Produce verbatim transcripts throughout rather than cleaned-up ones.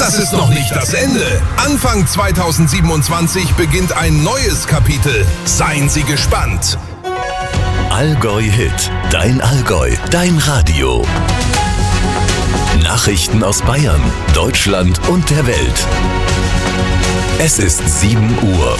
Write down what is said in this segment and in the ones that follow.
Das ist noch nicht das Ende. Anfang zweitausendsiebenundzwanzig beginnt ein neues Kapitel. Seien Sie gespannt. Allgäu Hit, dein Allgäu, dein Radio. Nachrichten aus Bayern, Deutschland und der Welt. Es ist sieben Uhr.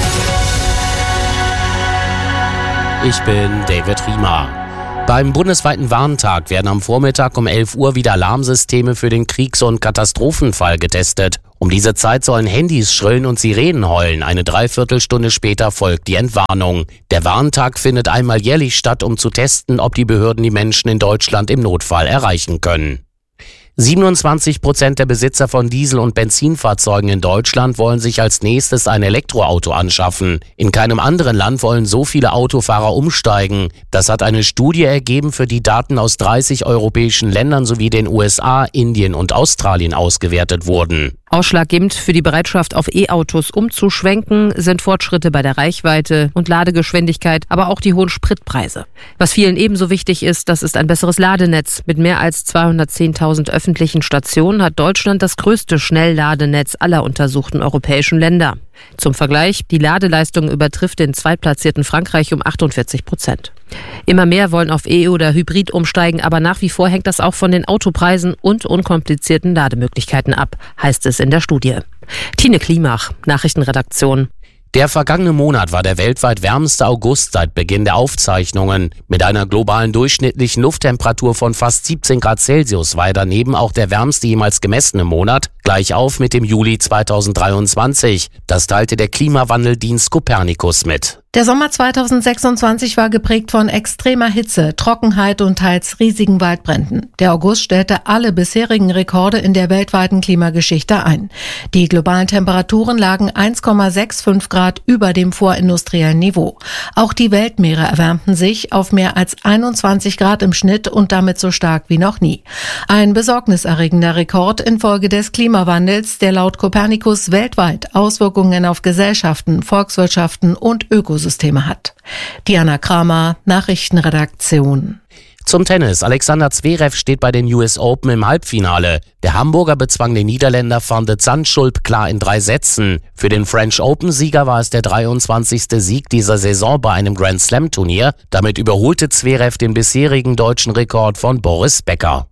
Ich bin David Riemer. Beim bundesweiten Warntag werden am Vormittag um elf Uhr wieder Alarmsysteme für den Kriegs- und Katastrophenfall getestet. Um diese Zeit sollen Handys schrillen und Sirenen heulen. Eine Dreiviertelstunde später folgt die Entwarnung. Der Warntag findet einmal jährlich statt, um zu testen, ob die Behörden die Menschen in Deutschland im Notfall erreichen können. siebenundzwanzig Prozent der Besitzer von Diesel- und Benzinfahrzeugen in Deutschland wollen sich als nächstes ein Elektroauto anschaffen. In keinem anderen Land wollen so viele Autofahrer umsteigen. Das hat eine Studie ergeben, für die Daten aus dreißig europäischen Ländern sowie den U S A, Indien und Australien ausgewertet wurden. Ausschlaggebend für die Bereitschaft, auf E-Autos umzuschwenken, sind Fortschritte bei der Reichweite und Ladegeschwindigkeit, aber auch die hohen Spritpreise. Was vielen ebenso wichtig ist, das ist ein besseres Ladenetz. Mit mehr als zweihundertzehntausend öffentlichen Stationen hat Deutschland das größte Schnellladenetz aller untersuchten europäischen Länder. Zum Vergleich, die Ladeleistung übertrifft den zweitplatzierten Frankreich um achtundvierzig Prozent. Immer mehr wollen auf E- oder Hybrid umsteigen, aber nach wie vor hängt das auch von den Autopreisen und unkomplizierten Lademöglichkeiten ab, heißt es in der Studie. Tine Klimach, Nachrichtenredaktion. Der vergangene Monat war der weltweit wärmste August seit Beginn der Aufzeichnungen. Mit einer globalen durchschnittlichen Lufttemperatur von fast siebzehn Grad Celsius war er daneben auch der wärmste jemals gemessene Monat, gleich auf mit dem Juli zweitausenddreiundzwanzig. Das teilte der Klimawandeldienst Copernicus mit. Der Sommer zweitausendsechsundzwanzig war geprägt von extremer Hitze, Trockenheit und teils riesigen Waldbränden. Der August stellte alle bisherigen Rekorde in der weltweiten Klimageschichte ein. Die globalen Temperaturen lagen eins Komma fünfundsechzig Grad über dem vorindustriellen Niveau. Auch die Weltmeere erwärmten sich auf mehr als einundzwanzig Grad im Schnitt und damit so stark wie noch nie. Ein besorgniserregender Rekord infolge des Klimawandels, der laut Copernicus weltweit Auswirkungen auf Gesellschaften, Volkswirtschaften und Ökosysteme hat. Diana Kramer, Nachrichtenredaktion. Zum Tennis. Alexander Zverev steht bei den U S Open im Halbfinale. Der Hamburger bezwang den Niederländer Van de Zandschulp klar in drei Sätzen. Für den French Open-Sieger war es der dreiundzwanzigste Sieg dieser Saison bei einem Grand Slam-Turnier. Damit überholte Zverev den bisherigen deutschen Rekord von Boris Becker.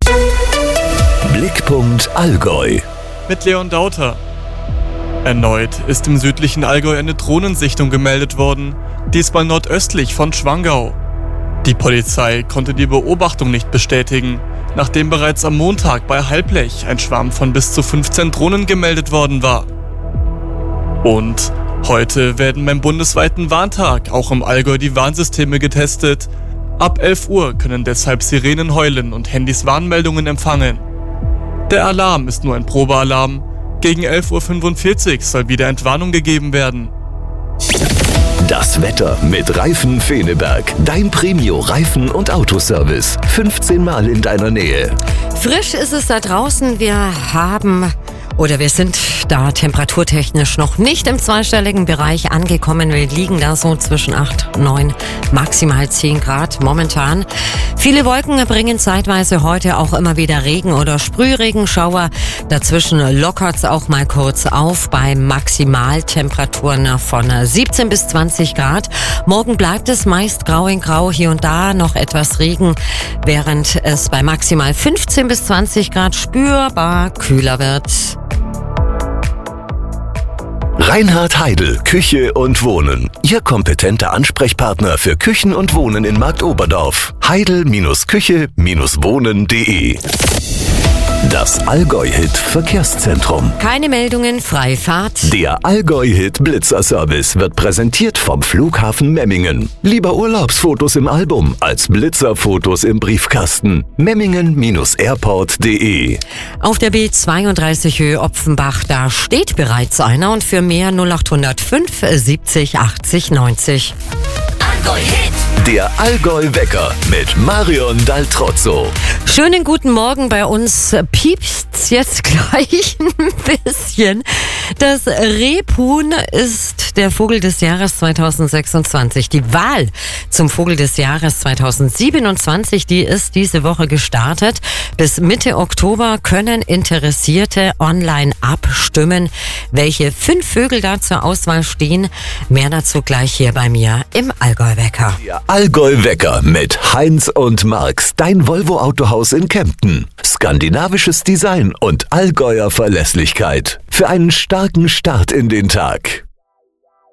Blickpunkt Allgäu. Mit Leon Dauter. Erneut ist im südlichen Allgäu eine Drohnensichtung gemeldet worden, diesmal nordöstlich von Schwangau. Die Polizei konnte die Beobachtung nicht bestätigen, nachdem bereits am Montag bei Halblech ein Schwarm von bis zu fünfzehn Drohnen gemeldet worden war. Und heute werden beim bundesweiten Warntag auch im Allgäu die Warnsysteme getestet. Ab elf Uhr können deshalb Sirenen heulen und Handys Warnmeldungen empfangen. Der Alarm ist nur ein Probealarm. Gegen elf Uhr fünfundvierzig soll wieder Entwarnung gegeben werden. Das Wetter mit Reifen Feneberg. Dein Premio-Reifen- und Autoservice. fünfzehn Mal in deiner Nähe. Frisch ist es da draußen. Wir haben oder wir sind da temperaturtechnisch noch nicht im zweistelligen Bereich angekommen. Wir liegen da so zwischen acht, neun, maximal zehn Grad momentan. Viele Wolken bringen zeitweise heute auch immer wieder Regen oder Sprühregenschauer. Dazwischen lockert's auch mal kurz auf bei Maximaltemperaturen von siebzehn bis zwanzig Grad. Morgen bleibt es meist grau in grau, hier und da noch etwas Regen, während es bei maximal fünfzehn bis zwanzig Grad spürbar kühler wird. Reinhard Heidel, Küche und Wohnen. Ihr kompetenter Ansprechpartner für Küchen und Wohnen in Marktoberdorf. heidel Küche Wohnen punkt de. Das Allgäu-Hit Verkehrszentrum. Keine Meldungen, Freifahrt. Der Allgäu-Hit Blitzer-Service wird präsentiert vom Flughafen Memmingen. Lieber Urlaubsfotos im Album als Blitzerfotos im Briefkasten. Memmingen Airport punkt de. Auf der B zweiunddreißig Höhe Opfenbach, da steht bereits einer und für mehr null acht null fünf siebzig achtzig neunzig. Allgäu-Hit. Der Allgäu-Wecker mit Marion Daltrozzo. Schönen guten Morgen, bei uns piepst's jetzt gleich ein bisschen. Das Rebhuhn ist der Vogel des Jahres zweitausendsechsundzwanzig. Die Wahl zum Vogel des Jahres zweitausendsiebenundzwanzig, die ist diese Woche gestartet. Bis Mitte Oktober können Interessierte online abstimmen, welche fünf Vögel da zur Auswahl stehen. Mehr dazu gleich hier bei mir im Allgäu-Wecker. Der Allgäu-Wecker mit Heinz und Marx, dein Volvo-Autohaus in Kempten. Skandinavisches Design und Allgäuer Verlässlichkeit. Für einen starken Start in den Tag.